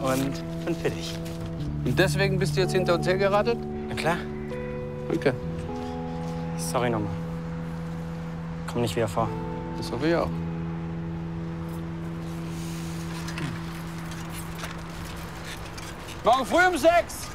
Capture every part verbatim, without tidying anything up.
und bin fertig. Und deswegen bist du jetzt hinter uns hergeratet? Na klar. Danke. Sorry nochmal. Komm nicht wieder vor. Das hoffe ich auch. Morgen früh um sechs.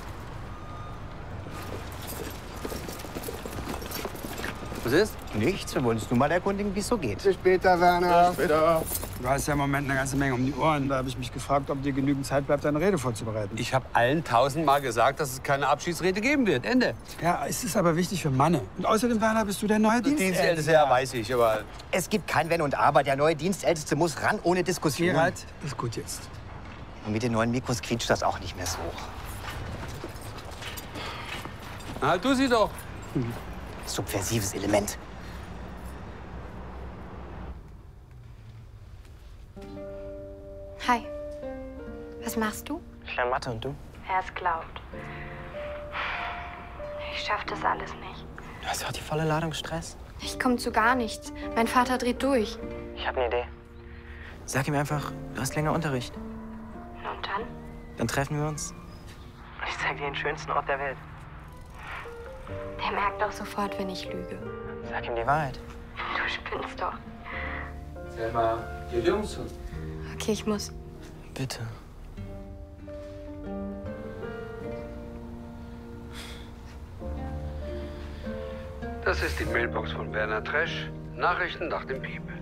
Was ist? Nichts, wir wollen uns nur mal erkundigen, wie es so geht. Bis später, Werner. Bis später. Du hast ja im Moment eine ganze Menge um die Ohren. Da habe ich mich gefragt, ob dir genügend Zeit bleibt, deine Rede vorzubereiten. Ich habe allen tausendmal gesagt, dass es keine Abschiedsrede geben wird. Ende. Ja, es ist aber wichtig für Manne. Und außerdem, Werner, bist du der neue Dienstälteste. Dienstälteste, ja, weiß ich, aber... Es gibt kein Wenn und Aber. Der neue Dienstälteste muss ran, ohne Diskussion. Gerald, ist gut jetzt. Und mit den neuen Mikros quietscht das auch nicht mehr so. Na, halt du sie doch. Subversives Element. Hi. Was machst du? Ich lerne Mathe und du? Er es glaubt. Ich schaff das alles nicht. Du hast ja auch die volle Ladung Stress. Ich komme zu gar nichts. Mein Vater dreht durch. Ich habe eine Idee. Sag ihm einfach, du hast länger Unterricht. Und dann? Dann treffen wir uns. Ich zeig dir den schönsten Ort der Welt. Der merkt doch sofort, wenn ich lüge. Sag ihm die Wahrheit. Du spinnst doch. Selma, die Jungs. Okay, ich muss. Bitte. Das ist die Mailbox von Werner Tresch. Nachrichten nach dem Piep.